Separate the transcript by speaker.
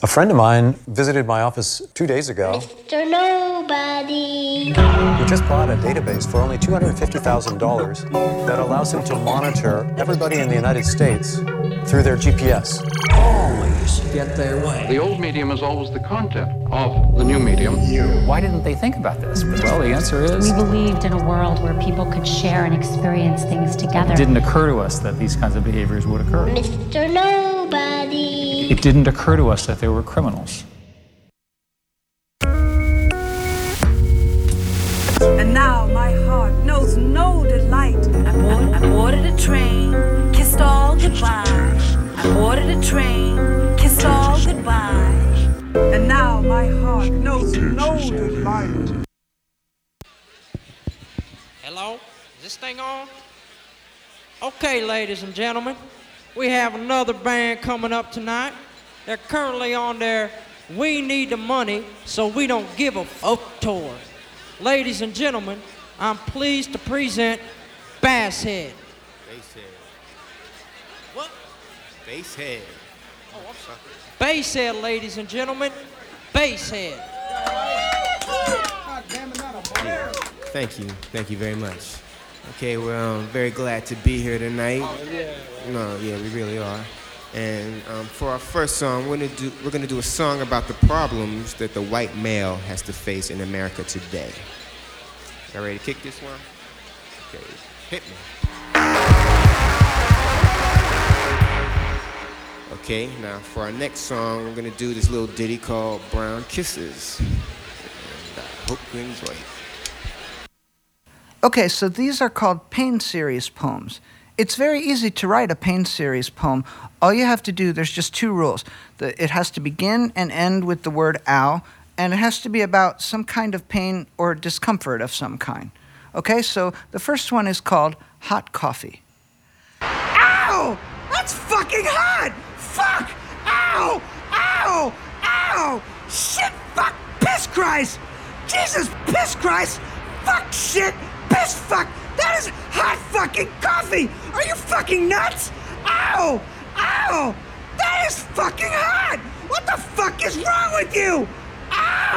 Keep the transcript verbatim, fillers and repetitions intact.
Speaker 1: A friend of mine visited my office two days ago.
Speaker 2: Mister Nobody.
Speaker 1: He just bought a database for only two hundred fifty thousand dollars that allows him to monitor everybody in the United States through their G P S.
Speaker 3: Always get their way.
Speaker 4: The old medium is always the content of the new medium.
Speaker 5: Why didn't they think about this? Well, the answer is...
Speaker 6: We believed in a world where people could share and experience things together.
Speaker 5: It didn't occur to us that these kinds of behaviors would occur.
Speaker 2: Mister Nobody.
Speaker 5: It didn't occur to us that they were criminals.
Speaker 7: And now my heart knows no delight. I boarded, I boarded a train, kissed all goodbye. I boarded a train, kissed all goodbye. And now my heart knows no delight.
Speaker 8: Hello? Is this thing on? Okay, ladies and gentlemen, we have another band coming up tonight. They're currently on their We Need the Money, So We Don't Give a Fuck tour. Ladies and gentlemen, I'm pleased to present Basshead.
Speaker 9: Basshead.
Speaker 8: What?
Speaker 9: Basshead.
Speaker 8: Oh, I'm sorry. Basshead, ladies and gentlemen. Basshead.
Speaker 9: Yeah. Thank you. Thank you very much. Okay, well, I'm very glad to be here tonight.
Speaker 8: Oh, yeah.
Speaker 9: No, yeah, we really are. And um, for our first song, we're gonna do we're gonna do a song about the problems that the white male has to face in America today. Y'all ready to kick this one? Okay, hit me. Okay, now for our next song, we're gonna do this little ditty called Brown Kisses. And I hope you enjoy it.
Speaker 10: Okay, so these are called Pain Series poems. It's very easy to write a Pain Series poem. All you have to do, there's just two rules. The, it has to begin and end with the word ow, and it has to be about some kind of pain or discomfort of some kind. Okay, so the first one is called Hot Coffee.
Speaker 7: Ow! That's fucking hot! Fuck! Ow! Ow! Ow! Shit! Fuck! Piss Christ! Jesus! Piss Christ! Fuck! Shit! Piss! Fuck! That is hot fucking coffee! Are you fucking nuts? Ow! Ow! That is fucking hot! What the fuck is wrong with you? Ow!